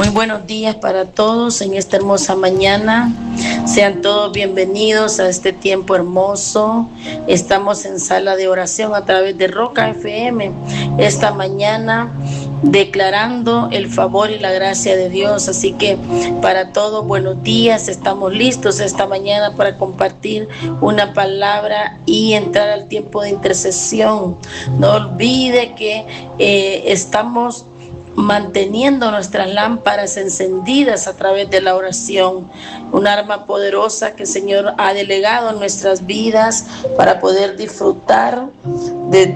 Muy buenos días para todos en esta hermosa mañana. Sean todos bienvenidos a este tiempo hermoso. Estamos en sala de oración a través de Roca FM esta mañana, declarando el favor y la gracia de Dios. Así que para todos, buenos días. Estamos listos esta mañana para compartir una palabra y entrar al tiempo de intercesión. No olvide que estamos manteniendo nuestras lámparas encendidas a través de la oración, un arma poderosa que el Señor ha delegado en nuestras vidas para poder disfrutar de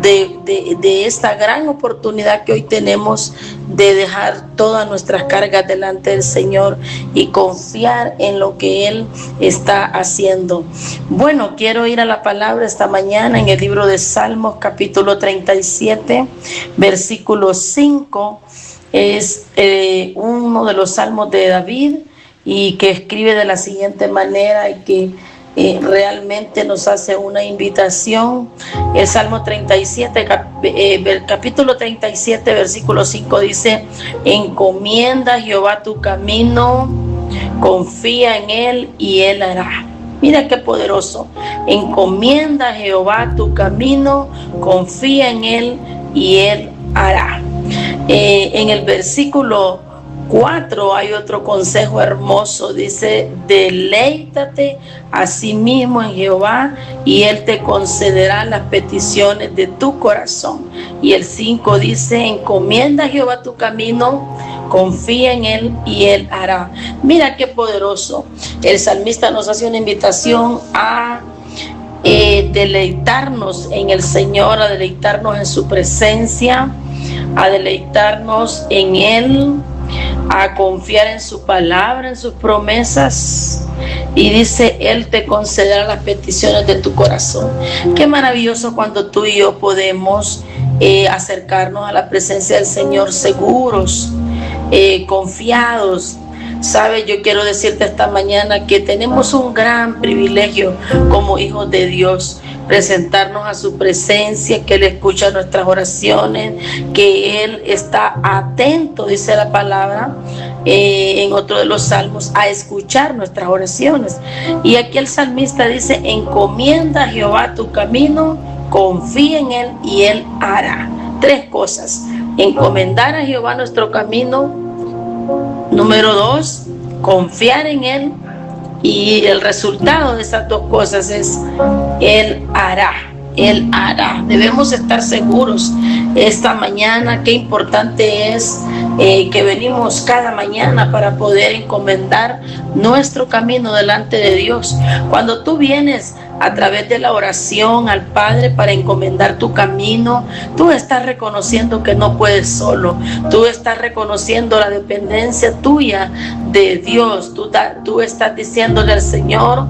esta gran oportunidad que hoy tenemos de dejar todas nuestras cargas delante del Señor y confiar en lo que Él está haciendo. Bueno, quiero ir a la palabra esta mañana en el libro de Salmos, capítulo 37, versículo 5. Es uno de los salmos de David y que escribe de la siguiente manera y que realmente nos hace una invitación. El Salmo 37, capítulo 37, versículo 5 dice: encomienda a Jehová tu camino, confía en Él y Él hará. Mira qué poderoso. Encomienda a Jehová tu camino, confía en Él y Él hará. En el versículo 4 hay otro consejo hermoso, dice: deleítate a sí mismo en Jehová y Él te concederá las peticiones de tu corazón. Y el 5 dice: encomienda a Jehová tu camino, confía en Él y Él hará. Mira qué poderoso. El salmista nos hace una invitación a deleitarnos en el Señor, a deleitarnos en su presencia, a deleitarnos en Él, a confiar en su palabra, en sus promesas. Y dice: Él te concederá las peticiones de tu corazón. Qué maravilloso cuando tú y yo podemos acercarnos a la presencia del Señor seguros, confiados. Sabes, yo quiero decirte esta mañana que tenemos un gran privilegio como hijos de Dios, presentarnos a su presencia, que Él escucha nuestras oraciones, que Él está atento, dice la palabra en otro de los salmos, a escuchar nuestras oraciones. Y aquí el salmista dice: encomienda a Jehová tu camino, confía en Él y Él hará. Tres cosas: encomendar a Jehová nuestro camino. Número 2, confiar en Él. Y el resultado de esas dos cosas es: Él hará. Él hará. Debemos estar seguros esta mañana. Qué importante es que venimos cada mañana para poder encomendar nuestro camino delante de Dios. Cuando tú vienes a través de la oración al Padre para encomendar tu camino, tú estás reconociendo que no puedes solo. Tú estás reconociendo la dependencia tuya de Dios. Tú estás diciéndole al Señor: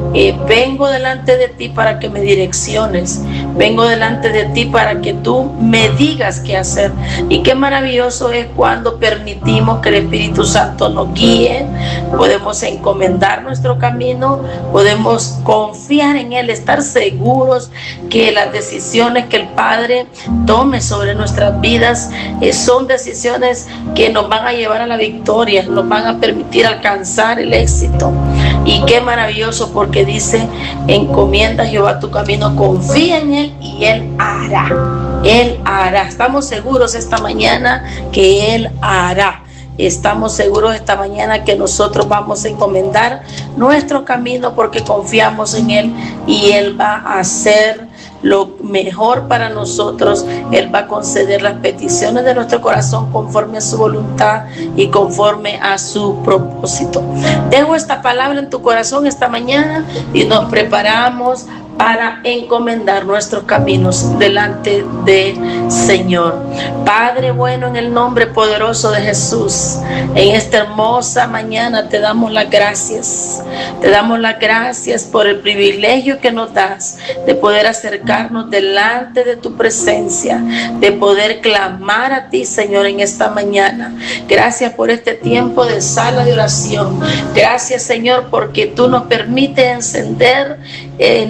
vengo delante de ti para que me direcciones. Vengo delante de ti para que tú me digas qué hacer. Y qué maravilloso es cuando permitimos que el Espíritu Santo nos guíe. Podemos encomendar nuestro camino, podemos confiar en Él, estar seguros que las decisiones que el Padre tome sobre nuestras vidas son decisiones que nos van a llevar a la victoria, nos van a permitir alcanzar el éxito. Y qué maravilloso, porque dice: encomienda a Jehová tu camino, confía en Él y Él hará. Él hará. Estamos seguros esta mañana que Él hará. Estamos seguros esta mañana que nosotros vamos a encomendar nuestro camino porque confiamos en Él y Él va a hacer lo mejor para nosotros. Él va a conceder las peticiones de nuestro corazón conforme a su voluntad y conforme a su propósito. Dejo esta palabra en tu corazón esta mañana y nos preparamos para encomendar nuestros caminos delante del Señor. Padre bueno, en el nombre poderoso de Jesús, en esta hermosa mañana te damos las gracias. Te damos las gracias por el privilegio que nos das de poder acercarnos delante de tu presencia, de poder clamar a ti, Señor, en esta mañana. Gracias por este tiempo de sala de oración. Gracias, Señor, porque tú nos permites encender